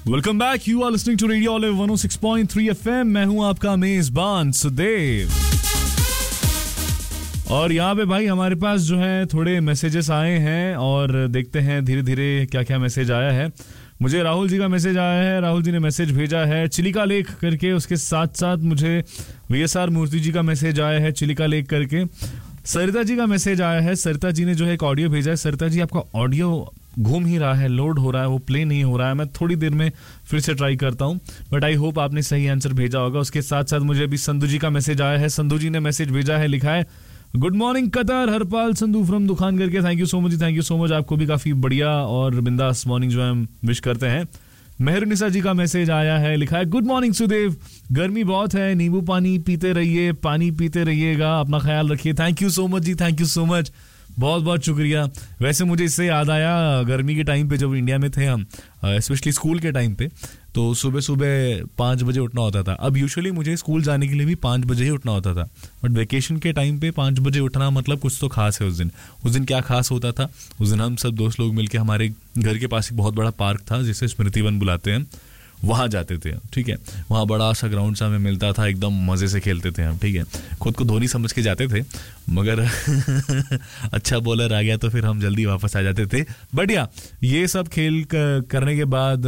Welcome back, you are listening to radio olive 106.3 FM। मैं हूं आपका मेजबान सुदेव। और यहाँ पे भाई हमारे पास जो है थोड़े मैसेजेस आए हैं और देखते हैं धीरे धीरे क्या क्या मैसेज आया है। मुझे राहुल जी का मैसेज आया है। राहुल जी ने मैसेज भेजा है चिलिका लेक करके। उसके साथ साथ मुझे VSR मूर्ति जी का मैसेज आया है चिलिका लेक करके। सरिता जी का मैसेज आया है। सरिता जी ने जो है एक ऑडियो भेजा है। सरिता जी, आपका ऑडियो घूम ही रहा है, लोड हो रहा है, वो प्ले नहीं हो रहा है। मैं थोड़ी देर में फिर से ट्राई करता हूं, बट आई होप आपने सही आंसर भेजा होगा। उसके साथ साथ मुझे अभी संधू जी का मैसेज आया है। संधू जी ने मैसेज भेजा है, लिखा है good morning Qatar, Harpal Sandhu from दुकान करके। Thank you so much, thank you so much. आपको भी काफी बढ़िया और बिंदास मॉर्निंग जो है हम विश करते हैं। मेहरुनिसा जी का मैसेज आया है, लिखा है गुड मॉर्निंग सुदेव, गर्मी बहुत है, नींबू पानी पीते रहिए, पानी पीते रहिएगा, अपना ख्याल रखिए। Thank you so much ji, thank you so much, बहुत बहुत शुक्रिया। वैसे मुझे इससे याद आया, गर्मी के टाइम पे जब इंडिया में थे हम, स्पेशली स्कूल के टाइम पे, तो सुबह सुबह 5 बजे उठना होता था। अब यूजुअली मुझे स्कूल जाने के लिए भी 5 बजे ही उठना होता था, बट वेकेशन के टाइम पे 5 बजे उठना मतलब कुछ तो खास है। उस दिन क्या खास होता था, उस दिन हम सब दोस्त लोग मिलके, हमारे घर के पास एक बहुत बड़ा पार्क था जिसे स्मृति वन बुलाते हैं, वहाँ जाते थे। ठीक है, वहाँ बड़ा सा ग्राउंड सा हमें मिलता था, एकदम मज़े से खेलते थे हम। ठीक है, खुद को धोनी समझ के जाते थे, मगर अच्छा बॉलर आ गया तो फिर हम जल्दी वापस आ जाते थे। बढ़िया, ये सब खेल करने के बाद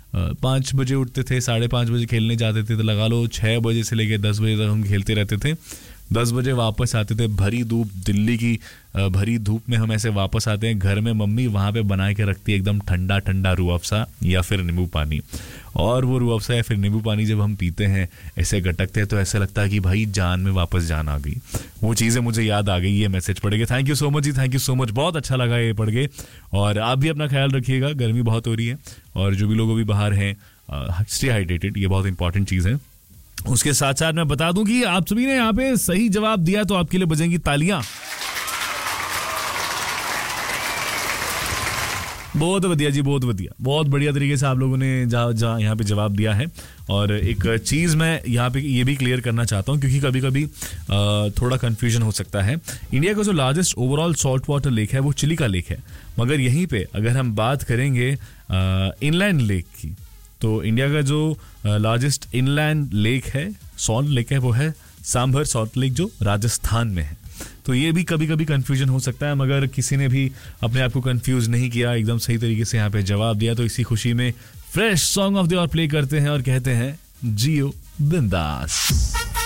5 बजे उठते थे, 5:30 बजे खेलने जाते थे, तो लगा लो 6 बजे से लेकर 10 बजे तक हम खेलते रहते थे। 10 बजे वापस आते थे, भरी धूप, दिल्ली की भरी धूप में हम ऐसे वापस आते हैं। घर में मम्मी वहाँ पे बना के रखती है एकदम ठंडा ठंडा रूह अफ़ज़ा या फिर नींबू पानी, और वो रूह अफ़ज़ा या फिर नींबू पानी जब हम पीते हैं, ऐसे गटकते हैं, तो ऐसा लगता है कि भाई जान में वापस जान आ गई। वो चीज़ें मुझे याद आ गई ये मैसेज पढ़ के। Thank you so much ji, thank you so much, बहुत अच्छा लगा ये पढ़ के। और आप भी अपना ख्याल रखिएगा, गर्मी बहुत हो रही है, और जो भी लोग अभी बाहर हैं, स्टे हाइड्रेटेड, ये बहुत इंपॉर्टेंट चीज़ है। उसके साथ साथ मैं बता दूं कि आप सभी ने यहाँ पे सही जवाब दिया, तो आपके लिए बजेंगी तालियां। बहुत बढ़िया जी, बहुत बढ़िया, बहुत बढ़िया तरीके से आप लोगों ने यहाँ पे जवाब दिया है। और एक चीज़ मैं यहाँ पे ये भी क्लियर करना चाहता हूँ, क्योंकि कभी कभी थोड़ा कंफ्यूजन हो सकता है। इंडिया का जो largest overall salt water lake है वो चिलिका लेक है, मगर यहीं पे अगर हम बात करेंगे इनलैंड लेक की, तो इंडिया का जो लार्जेस्ट इनलैंड लेक है, सॉल्ट लेक है, वो है सांभर सॉल्ट लेक, जो राजस्थान में है। तो ये भी कभी कभी कंफ्यूजन हो सकता है, मगर किसी ने भी अपने आप को कंफ्यूज नहीं किया, एकदम सही तरीके से यहाँ पे जवाब दिया। तो इसी खुशी में fresh song of the our play करते हैं और कहते हैं जियो बिंदास।